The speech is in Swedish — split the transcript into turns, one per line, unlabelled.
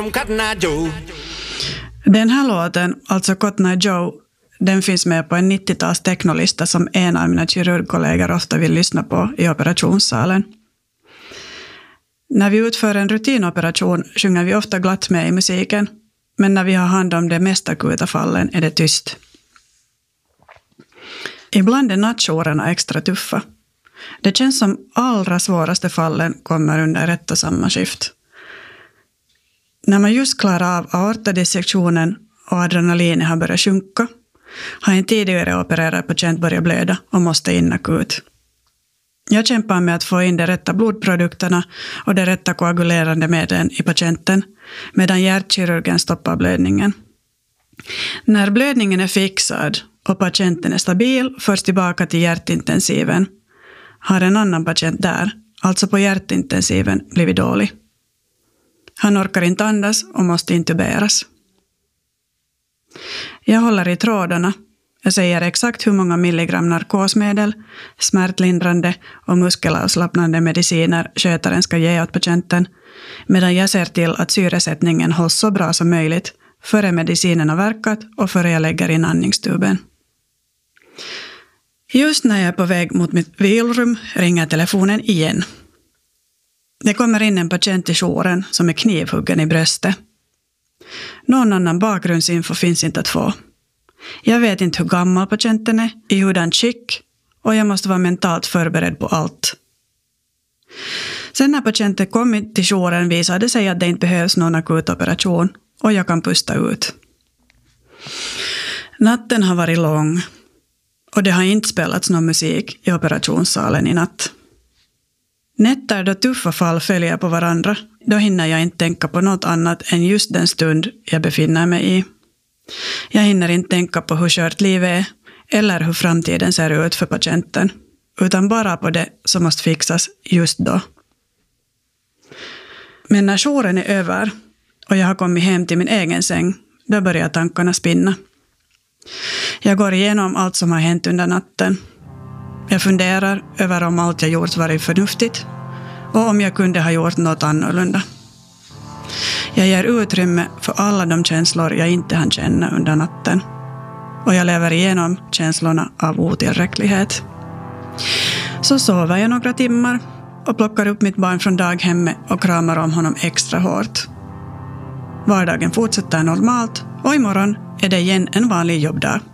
Den här låten, alltså Cotton Eye Joe, den finns med på en 90-tals technolista som en av mina kirurgkollegor ofta vill lyssna på i operationssalen. När vi utför en rutinoperation sjunger vi ofta glatt med i musiken, men när vi har hand om de mest akuta fallen är det tyst. Ibland är nattjourerna extra tuffa. Det känns som allra svåraste fallen kommer under ett och samma skift. När man just klarar av aortadissektionen och adrenalinet har börjat sjunka, har en tidigare opererad patient börjat blöda och måste in akut. Jag kämpar med att få in de rätta blodprodukterna och de rätta koagulerande medlen i patienten, medan hjärtkirurgen stoppar blödningen. När blödningen är fixad och patienten är stabil förs tillbaka till hjärtintensiven, har en annan patient där, alltså på hjärtintensiven, blivit dålig. Han orkar inte andas och måste intuberas. Jag håller i trådarna. Jag säger exakt hur många milligram narkosmedel, smärtlindrande och muskelavslappnande mediciner skötaren ska ge åt patienten, medan jag ser till att syresättningen hålls så bra som möjligt före medicinen har verkat och före jag lägger in andningstuben. Just när jag är på väg mot mitt vilrum ringer telefonen igen. Det kommer in en patient i jouren som är knivhuggen i bröstet. Någon annan bakgrundsinfo finns inte att få. Jag vet inte hur gammal patienten är, i hurdan skick, och jag måste vara mentalt förberedd på allt. Sen när patienten kommit till jouren visade det sig att det inte behövs någon akut operation och jag kan pusta ut. Natten har varit lång och det har inte spelats någon musik i operationssalen i natt. Nätter då tuffa fall följer på varandra, då hinner jag inte tänka på något annat än just den stund jag befinner mig i. Jag hinner inte tänka på hur kört livet är eller hur framtiden ser ut för patienten, utan bara på det som måste fixas just då. Men när jouren är över och jag har kommit hem till min egen säng, då börjar tankarna spinna. Jag går igenom allt som har hänt under natten. Jag funderar över om allt jag gjort varit förnuftigt och om jag kunde ha gjort något annorlunda. Jag ger utrymme för alla de känslor jag inte hann känna under natten. Och jag lever igenom känslorna av otillräcklighet. Så sover jag några timmar och plockar upp mitt barn från daghemmet och kramar om honom extra hårt. Vardagen fortsätter normalt och imorgon är det igen en vanlig jobbdag.